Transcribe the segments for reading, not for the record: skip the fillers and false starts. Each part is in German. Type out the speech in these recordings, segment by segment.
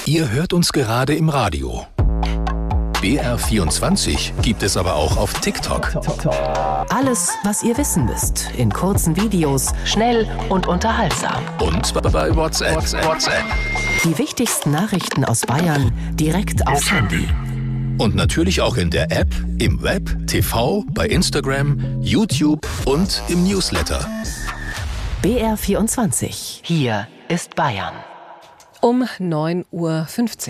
Ihr hört uns gerade im Radio. BR24 gibt es aber auch auf TikTok. Alles, was ihr wissen müsst, in kurzen Videos, schnell und unterhaltsam. Und bei WhatsApp. Die wichtigsten Nachrichten aus Bayern direkt aufs Handy. Und natürlich auch in der App, im Web, TV, bei Instagram, YouTube und im Newsletter. BR24. Hier ist Bayern. Um 9:15 Uhr.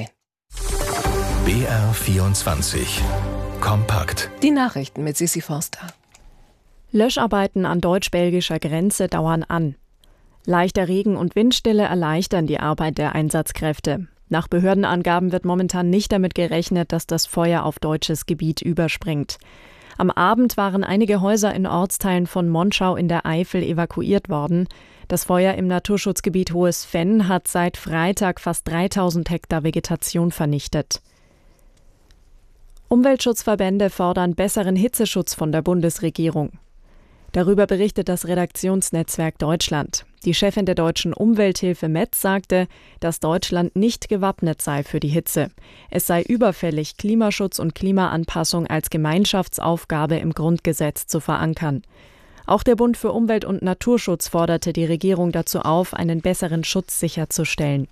BR24 kompakt. Die Nachrichten mit Sissi Forster. Löscharbeiten an deutsch-belgischer Grenze dauern an. Leichter Regen und Windstille erleichtern die Arbeit der Einsatzkräfte. Nach Behördenangaben wird momentan nicht damit gerechnet, dass das Feuer auf deutsches Gebiet überspringt. Am Abend waren einige Häuser in Ortsteilen von Monschau in der Eifel evakuiert worden. Das Feuer im Naturschutzgebiet Hohes Venn hat seit Freitag fast 3000 Hektar Vegetation vernichtet. Umweltschutzverbände fordern besseren Hitzeschutz von der Bundesregierung. Darüber berichtet das Redaktionsnetzwerk Deutschland. Die Chefin der Deutschen Umwelthilfe Metz sagte, dass Deutschland nicht gewappnet sei für die Hitze. Es sei überfällig, Klimaschutz und Klimaanpassung als Gemeinschaftsaufgabe im Grundgesetz zu verankern. Auch der Bund für Umwelt- und Naturschutz forderte die Regierung dazu auf, einen besseren Schutz sicherzustellen.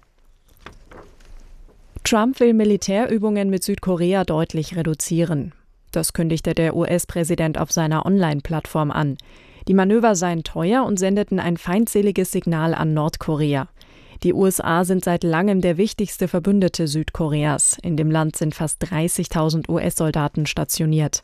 Trump will Militärübungen mit Südkorea deutlich reduzieren. Das kündigte der US-Präsident auf seiner Online-Plattform an. Die Manöver seien teuer und sendeten ein feindseliges Signal an Nordkorea. Die USA sind seit langem der wichtigste Verbündete Südkoreas. In dem Land sind fast 30.000 US-Soldaten stationiert.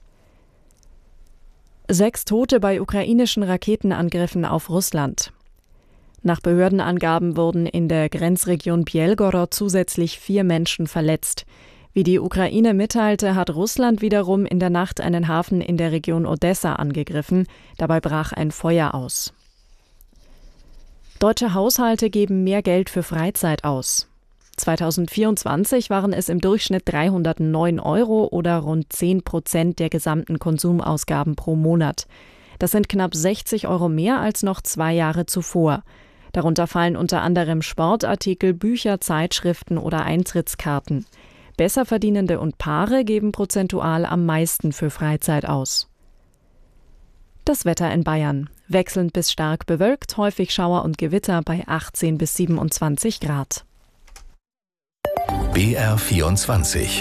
6 Tote bei ukrainischen Raketenangriffen auf Russland. Nach Behördenangaben wurden in der Grenzregion Bielgorod zusätzlich 4 Menschen verletzt. Wie die Ukraine mitteilte, hat Russland wiederum in der Nacht einen Hafen in der Region Odessa angegriffen. Dabei brach ein Feuer aus. Deutsche Haushalte geben mehr Geld für Freizeit aus. 2024 waren es im Durchschnitt 309 € oder rund 10% der gesamten Konsumausgaben pro Monat. Das sind knapp 60 € mehr als noch 2 Jahre zuvor. Darunter fallen unter anderem Sportartikel, Bücher, Zeitschriften oder Eintrittskarten. Besserverdienende und Paare geben prozentual am meisten für Freizeit aus. Das Wetter in Bayern. Wechselnd bis stark bewölkt, häufig Schauer und Gewitter bei 18 bis 27 Grad. BR24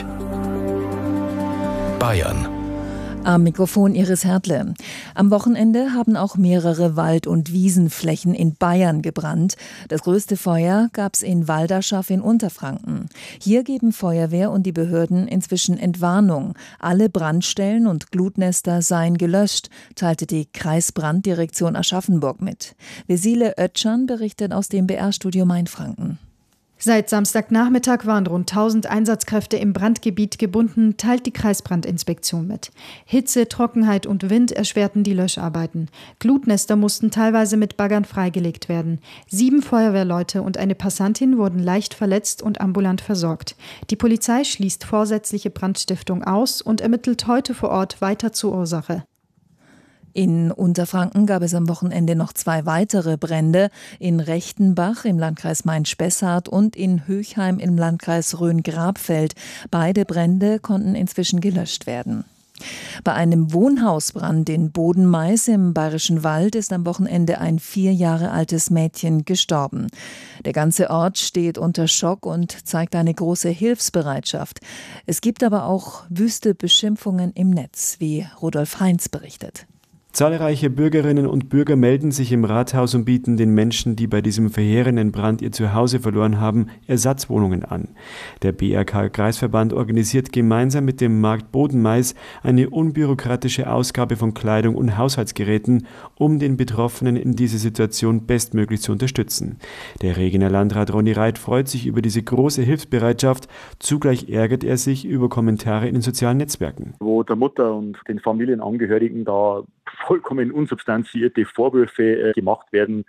Bayern. Am Mikrofon Iris Hertle. Am Wochenende haben auch mehrere Wald- und Wiesenflächen in Bayern gebrannt. Das größte Feuer gab es in Walderschaff in Unterfranken. Hier geben Feuerwehr und die Behörden inzwischen Entwarnung. Alle Brandstellen und Glutnester seien gelöscht, teilte die Kreisbranddirektion Aschaffenburg mit. Vesile Oetschan berichtet aus dem BR-Studio Mainfranken. Seit Samstagnachmittag waren rund 1000 Einsatzkräfte im Brandgebiet gebunden, teilt die Kreisbrandinspektion mit. Hitze, Trockenheit und Wind erschwerten die Löscharbeiten. Glutnester mussten teilweise mit Baggern freigelegt werden. 7 Feuerwehrleute und eine Passantin wurden leicht verletzt und ambulant versorgt. Die Polizei schließt vorsätzliche Brandstiftung aus und ermittelt heute vor Ort weiter zur Ursache. In Unterfranken gab es am Wochenende noch 2 weitere Brände, in Rechtenbach im Landkreis Main-Spessart und in Höchheim im Landkreis Rhön-Grabfeld. Beide Brände konnten inzwischen gelöscht werden. Bei einem Wohnhausbrand in Bodenmais im Bayerischen Wald ist am Wochenende ein 4 Jahre altes Mädchen gestorben. Der ganze Ort steht unter Schock und zeigt eine große Hilfsbereitschaft. Es gibt aber auch wüste Beschimpfungen im Netz, wie Rudolf Heinz berichtet. Zahlreiche Bürgerinnen und Bürger melden sich im Rathaus und bieten den Menschen, die bei diesem verheerenden Brand ihr Zuhause verloren haben, Ersatzwohnungen an. Der BRK-Kreisverband organisiert gemeinsam mit dem Markt Bodenmais eine unbürokratische Ausgabe von Kleidung und Haushaltsgeräten, um den Betroffenen in dieser Situation bestmöglich zu unterstützen. Der Regener Landrat Ronny Reit freut sich über diese große Hilfsbereitschaft. Zugleich ärgert er sich über Kommentare in den sozialen Netzwerken. Wo der Mutter und den Familienangehörigen da vollkommen unsubstanzierte Vorwürfe gemacht werden,